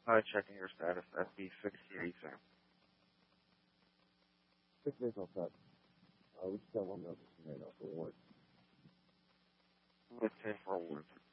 Checking your status at the 6 exam. 6 days all set. We just got one notice right now for awards. Let's say for awards.